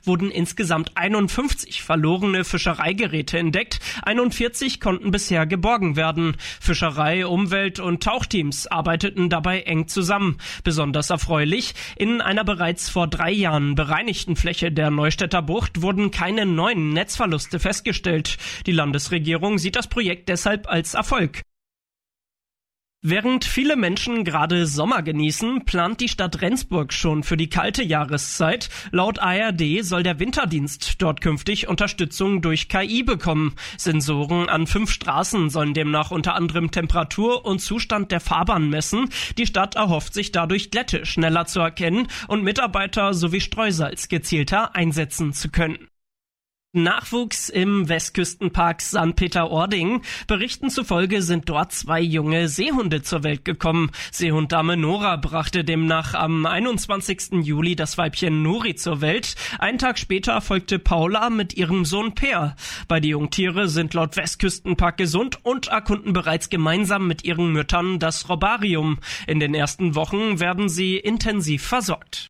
wurden insgesamt 51 verlorene Fischereigeräte entdeckt. 41 konnten bisher geborgen werden. Fischerei, Umwelt und Tauchteams arbeiteten dabei eng zusammen. Besonders erfreulich, in einer bereits vor 3 Jahren bereinigten Fläche der Neustädter Bucht wurden keine neuen Netzverluste festgestellt. Die Landesregierung sieht das Projekt deshalb als Erfolg. Während viele Menschen gerade Sommer genießen, plant die Stadt Rendsburg schon für die kalte Jahreszeit. Laut ARD soll der Winterdienst dort künftig Unterstützung durch KI bekommen. Sensoren an 5 Straßen sollen demnach unter anderem Temperatur und Zustand der Fahrbahn messen. Die Stadt erhofft sich dadurch Glätte schneller zu erkennen und Mitarbeiter sowie Streusalz gezielter einsetzen zu können. Nachwuchs im Westküstenpark St. Peter-Ording. Berichten zufolge sind dort 2 junge Seehunde zur Welt gekommen. Seehunddame Nora brachte demnach am 21. Juli das Weibchen Nuri zur Welt. Einen Tag später folgte Paula mit ihrem Sohn Peer. Beide Jungtiere sind laut Westküstenpark gesund und erkunden bereits gemeinsam mit ihren Müttern das Robarium. In den ersten Wochen werden sie intensiv versorgt.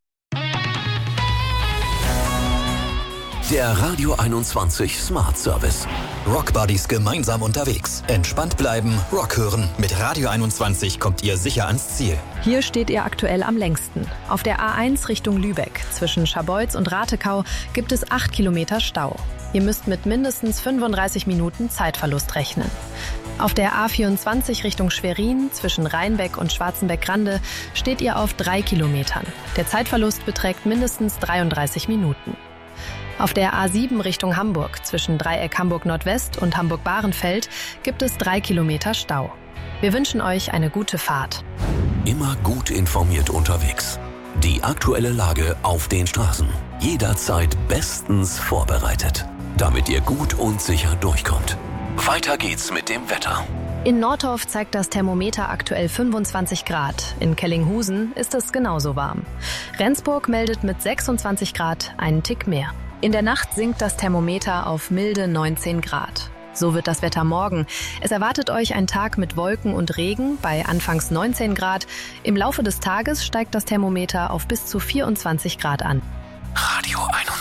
Der Radio 21 Smart Service. Rock Buddies gemeinsam unterwegs. Entspannt bleiben, Rock hören. Mit Radio 21 kommt ihr sicher ans Ziel. Hier steht ihr aktuell am längsten. Auf der A1 Richtung Lübeck zwischen Scharbeutz und Ratekau gibt es 8 Kilometer Stau. Ihr müsst mit mindestens 35 Minuten Zeitverlust rechnen. Auf der A24 Richtung Schwerin zwischen Rheinbeck und Schwarzenbeck-Grande steht ihr auf 3 Kilometern. Der Zeitverlust beträgt mindestens 33 Minuten. Auf der A7 Richtung Hamburg zwischen Dreieck Hamburg-Nordwest und Hamburg-Bahrenfeld gibt es 3 Kilometer Stau. Wir wünschen euch eine gute Fahrt. Immer gut informiert unterwegs. Die aktuelle Lage auf den Straßen. Jederzeit bestens vorbereitet, damit ihr gut und sicher durchkommt. Weiter geht's mit dem Wetter. In Nordorf zeigt das Thermometer aktuell 25 Grad. In Kellinghusen ist es genauso warm. Rendsburg meldet mit 26 Grad einen Tick mehr. In der Nacht sinkt das Thermometer auf milde 19 Grad. So wird das Wetter morgen. Es erwartet euch ein Tag mit Wolken und Regen bei anfangs 19 Grad. Im Laufe des Tages steigt das Thermometer auf bis zu 24 Grad an. Radio 21.